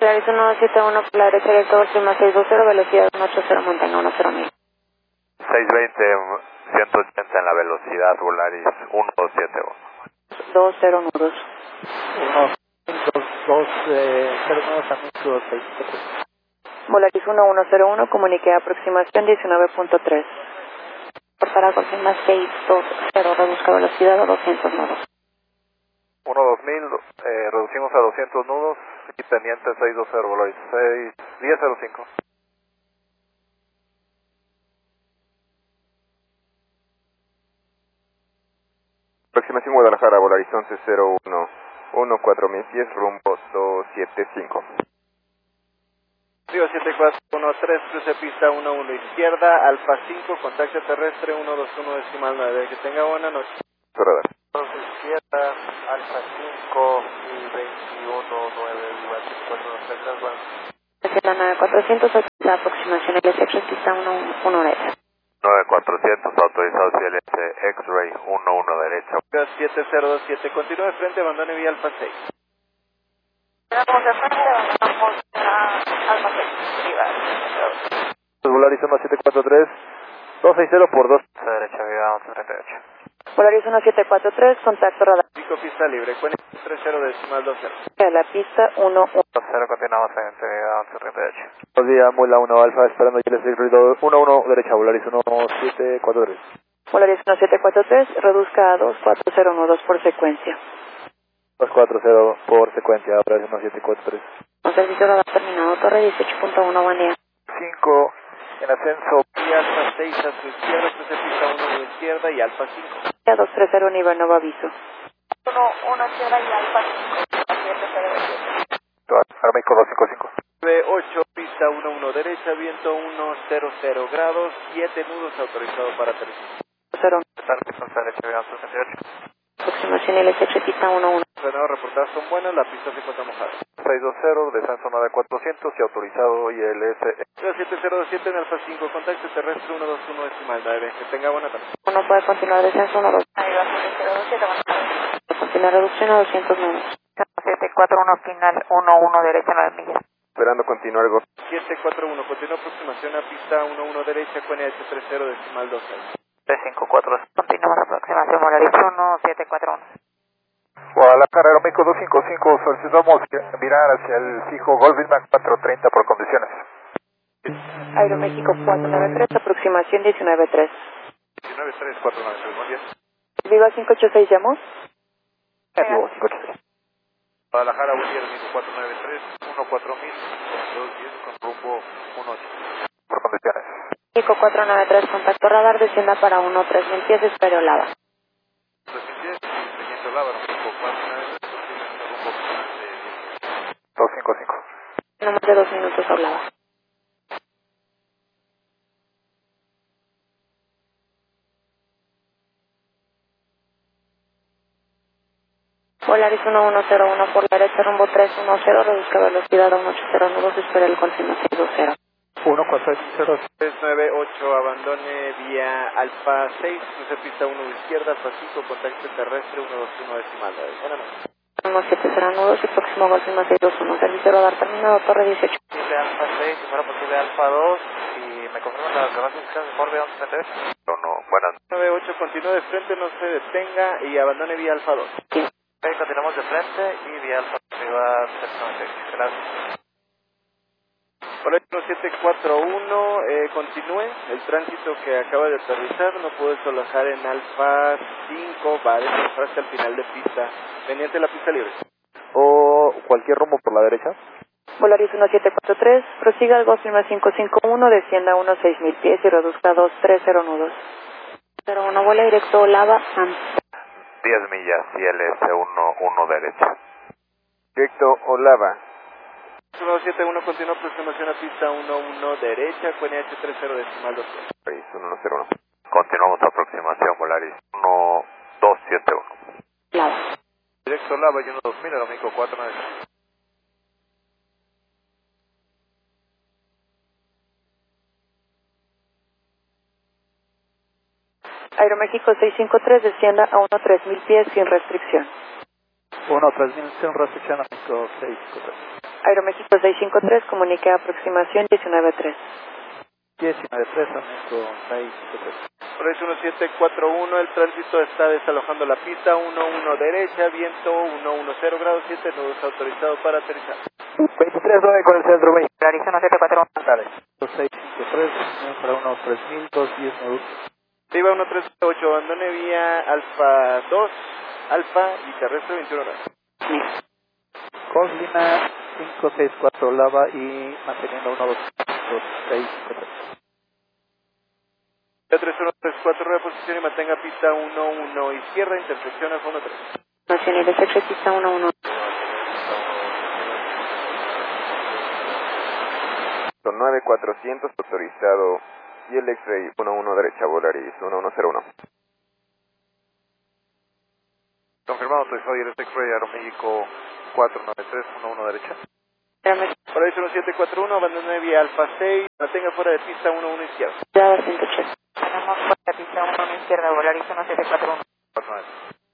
Polaris 171 por la derecha directo Golfima 620, velocidad 180, mantenga 10.000. 620, 180 en la velocidad, Volaris 1271. 20 nudos. 0 nudos también, 263. Volaris 1101, comunique aproximación 19.3. Para Golfima 620, reduzca velocidad a 200 nudos. 2000, reducimos a 200 nudos y pendiente 620, Volaris 1005. Aproximación Guadalajara, Volaris 1101, 14.000 pies, rumbo 275. Río 7413, cruce pista 11 izquierda, Alfa 5, contacto terrestre 121 decimal 9. Que tenga buena noche. Radar. 2 izquierda, Alfa 5 y 21.9, igual 4 gracias. Hacia la 9400, la aproximación LSX pista 11 derecha. 9400, autorizado CLS X-Ray 11 derecha. 7027, continúe de frente, abandone vía Alfa 6. Vamos de frente, abandonamos Alfa 6. Volaris 1743, 260 por 2. Derecha, vía 1138. Volaris 1743, contacto radar. Pico pista libre, cuenta 30 decimal 20. A la pista 11. 0, continuamos en vía 1138. Buenos días, Muela 1 Alfa, esperando CLS X-Ray 11 derecha, Volaris 1743. Volaris 1743, reduzca a 240 nudos por secuencia. 240 por secuencia, Volaris 1743. Un servicio radar terminado, torre 18.1, buen día. 5 en ascenso. Y Alfa 6 a su izquierda, cruce pista 1 a la izquierda y Alfa 5. A 230, nivel nuevo aviso. 1 izquierda y Alfa 5. Aramaico 255. 8, pista 11 derecha, viento 100 grados, 7 nudos autorizados para 3. 0. Derecha, vía 1138. Aproximación LSX pista 11. Los nuevos reportados son buenos, la pista se encuentra mojada. 620, descenso 9400 y autorizado ILS. 7027 en Alfa 5, contacto terrestre 121 decimal 9. Que tenga buena tarde. Uno puede continuar descenso 1, 2. Ahí va, 027, buenas tardes. Continuar reducción a 200 nudos. 741 final 11 derecha 9 millas. Esperando continuar Golf. 741, continúa aproximación a pista 11 derecha, QNH 30 decimal 12. 354. Continuamos aproximación Volaris 1741. Guadalajara, Aeroméxico 255, solicitamos mirar hacia el fijo Golfima 430 por condiciones. Aeroméxico 493, aproximación 19.3. 193, 493, muy bien. Viva 586, ¿llamó? Negativo 586. Guadalajara, buen día, Aeroméxico 493, 14000, 210 con rumbo 18. Por condiciones. México 493, contacto radar, descienda para 13000 pies, espero lava. 2010, teniendo Lava, Aeroméxico 493, rumbo 255. No más de 2 minutos hablaba. Volaris 1101 por la derecha, rumbo 310, reduzca velocidad a 180 nudos, espera el Golfima 620. 398, abandone vía Alfa 6, cruce pista 1 izquierda, Alfa 5, contacto terrestre 121 decimal 9. Buenas noches. 170 nudos y próximo Golfima 621, servicio radar terminado, torre 18. Posible Alfa 6, si fuera posible Alfa 2, y me confirman las demás instrucciones por vía 1138. No, buenas. 98, continúe de frente, no se detenga y abandone vía Alfa 2. Ok, continuamos de frente y vía Alfa arriba 396. Gracias. Hola, 1741, continúe el tránsito que acaba de aterrizar, no puede solajar en Alfa 5, va a desplazar hasta el final de pista, pendiente la pista libre. O cualquier rumbo por la derecha. Volaris 1743, prosiga al Golfima 551, descienda a unos 6000 pies y reduzca a 230 nudos. 01, vuela directo Lava, 10 millas y LS 11 derecha. Directo Olava. 171, continúa aproximación a pista 11 derecha, QNH 30 decimal 12. 101. Continuamos aproximación Volaris 1271. Lava. Directo Lava y 12000, Aeroméxico 493. Aeroméxico 653, descienda a unos 3000 pies sin restricción. 13000, Senra Suchana, México 653. Aeroméxico 653, comunique aproximación 19-3. 19-3 a México 653. Por eso 1741, el tránsito está desalojando la pista, 11 derecha, viento 110 grados 7, nudos autorizado para aterrizar. 23-9 con el centro México. Polaris 1741. Dale. 653, para 13000, 210 nudos. Arriba 138, abandone vía Alfa 2, Alfa y terrestre 21 grados. Coslina 564 Lava y manteniendo 12653. 3134, reposición y mantenga pista 11 izquierda, intersección al fondo 3. Nacional de pista 11. 9400 autorizado y el X-Ray 11 derecha Volaris 1101. Confirmado autorizado y el X-Ray Aeroméxico 493 11 derecha. Por ahí 1741, abandone vía Alfa 6, mantenga fuera de pista 11 izquierda. Ya 180. Tenemos fuera de pista 11 izquierda, Polaris 1741. 49.